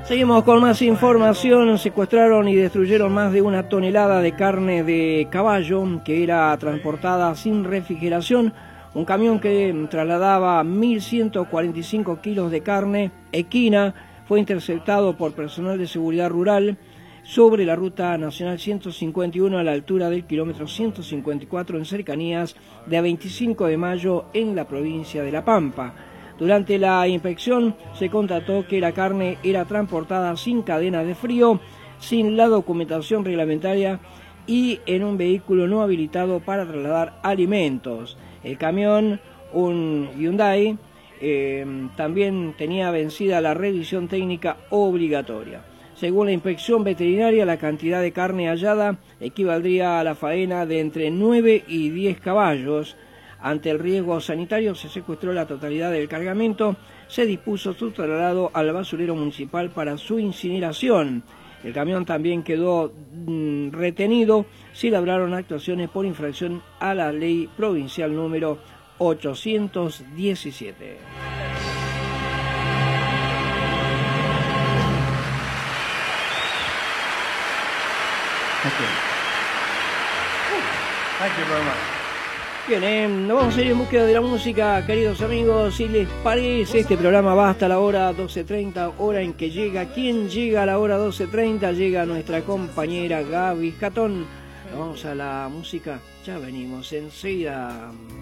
Seguimos con más información. Secuestraron y destruyeron más de 1 tonelada de carne de caballo que era transportada sin refrigeración. Un camión que trasladaba 1.145 kilos de carne equina fue interceptado por personal de seguridad rural sobre la ruta nacional 151 a la altura del kilómetro 154 en cercanías de 25 de mayo en la provincia de La Pampa. Durante la inspección se constató que la carne era transportada sin cadena de frío, sin la documentación reglamentaria y en un vehículo no habilitado para trasladar alimentos. El camión, un Hyundai, también tenía vencida la revisión técnica obligatoria. Según la inspección veterinaria, la cantidad de carne hallada equivaldría a la faena de entre 9 y 10 caballos. Ante el riesgo sanitario se secuestró la totalidad del cargamento, se dispuso su traslado al basurero municipal para su incineración. El camión también quedó retenido, se labraron actuaciones por infracción a la ley provincial número 817. Thank you very much. Bien, nos vamos a ir en búsqueda de la música, queridos amigos. Si les parece, este programa va hasta la hora 12:30, hora en que llega. ¿Quién llega a la hora 12:30? Llega nuestra compañera Gaby Jatón. Vamos a la música, ya venimos enseguida.